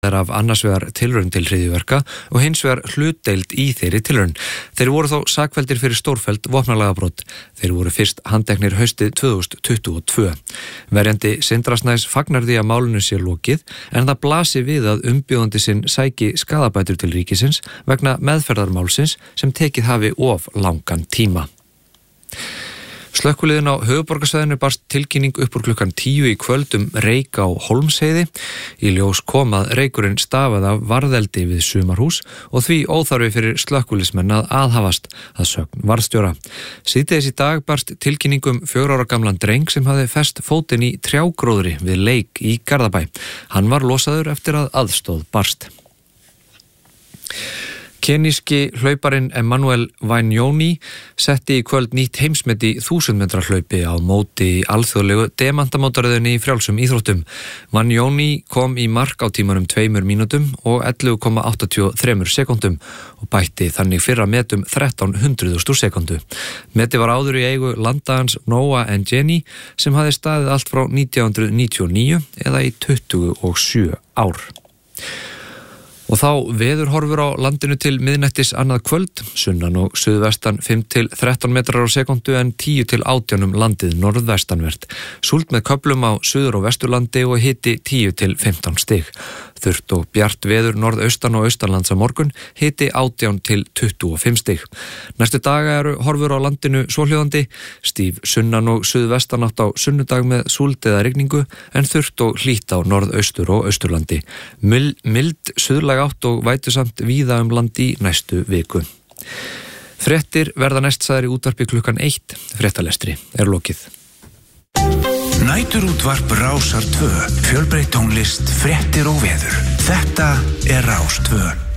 af annars vegar tilraun til hryðjuverka og hins vegar hlutdeild í þeirri tilraun. Þeir voru þó sakfelldir fyrir stórfelld vopnalagabrot. Þeir voru fyrst handteknir haustið 2022. Verjandi Sindra Snæs fagnar því að málinu sé lokið en það blasi við að umbjóðandi sinn sæki skaðabætur til ríkisins vegna meðferðarmálsins sem tekið hafi of langan tíma. Slökkviliðin á höfuðborgarsvæðinu barst tilkynning upp úr klukkan 10 í kvöld reyk á Hólmsheiði. Í ljós kom að reykurinn stafaði af varðeldi við sumarhús og því óþarfi fyrir slökkviliðsmenn að aðhafast, að sögn varðstjóra. Síðdegis í dag barst tilkynning 4 ára gamlan dreng sem hafði fest fótinn í trjágróðri við leik í Garðabæ. Hann var losaður eftir að aðstoð barst. Keníski hlauparinn Emmanuel Wanyoni setti í kvöld nýtt heimsmet í 1000 metra hlaupi á móti alþjóðlegu demantamótaröðinni í frjálsum íþróttum. Wanyoni kom í mark á tímanum 2 mínútum og 11,83 sekúndum og bætti þannig fyrra metum 1300 sekundu. Meti var áður í eigu landans Noah Njeni sem hafði staðið allt frá 1999 eða í 27 ár. Og þá veðurhorfur á landinu til miðnættis annað kvöld, sunnan og suðvestan 5 til 13 metrar á sekundu en 10 til 18 landið norðvestanvert. Súld með köflum á suður- og vesturlandi og hiti 10 til 15 stig. Þurrt og bjart veður norðaustan og austanlands á morgun, hiti 18 til 25 stig. Næstu daga eru horfur á landinu svohljóðandi, stíf sunnan og suðvestanátt á sunnudag með súld eða rigningu en þurrt og hlýtt á norðaustur og austurlandi. Mild suðlæg átt og vætusamt víða land í næstu viku. Fréttir verða næst sagðar í útvarpi klukkan 1. Fréttalestri lokið. Næturútvarp Rásar 2, fjölbreytt tónlist, fréttir og veður. Þetta Rás 2.